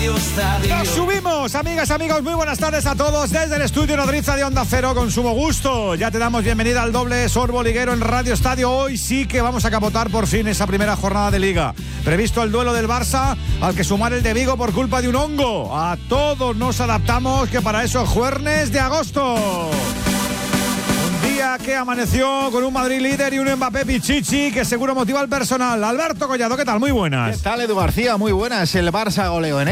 Radio Estadio. Nos subimos, amigas, amigos, muy buenas tardes a todos desde el estudio Nodriza de Onda Cero con sumo gusto. Ya te damos bienvenida al doble sorbo liguero en Radio Estadio. Hoy sí que vamos a capotar por fin esa primera jornada de Liga. Previsto el duelo del Barça, al que sumar el de Vigo por culpa de un hongo. A todos nos adaptamos, que para eso es jueves de agosto. Día que amaneció con un Madrid líder y un Mbappé pichichi que seguro motiva al personal. Alberto Collado, ¿qué tal? Muy buenas. ¿Qué tal, Edu García? Muy buenas. El Barça goleó en